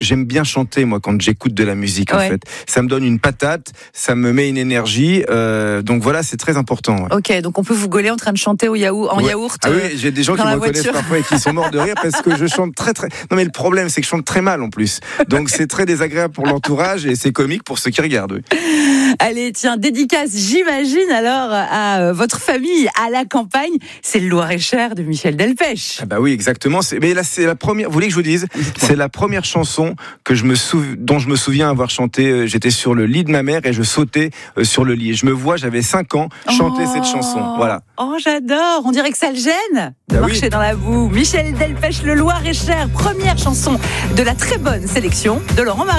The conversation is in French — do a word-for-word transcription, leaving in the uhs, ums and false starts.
j'aime bien chanter moi quand j'écoute de la musique, ouais. en fait. Ça me donne une patate, ça me met une énergie. Euh, donc voilà, c'est très important. Ouais. Ok, donc on peut vous gauler en train de chanter au yaourt, en ouais. yaourt. Ah oui, j'ai des gens qui me reconnaissent voiture. parfois et qui sont morts de rire parce que je chante très très. Non mais le problème c'est que je chante très mal en plus. Donc c'est très désagréable pour l'entourage et c'est comique pour ceux qui regardent. Oui. Allez, tiens, dédicace, j'imagine alors à votre famille à la campagne. C'est le Loir-et-Cher de Michel Delpech. Ah bah oui, exactement. C'est... Mais là, c'est la première. Vous voulez que je vous dise ? C'est la première chanson que je me sou... dont je me souviens avoir chanté. J'étais sur le lit de ma mère et je sautais sur le lit. Et je me vois, j'avais cinq ans, chanter oh, cette chanson. Voilà. Oh, j'adore. On dirait que ça le gêne de bah marcher oui. dans la boue. Michel Delpech, le Loir-et-Cher, première chanson de la très bonne sélection de Laurent Marie.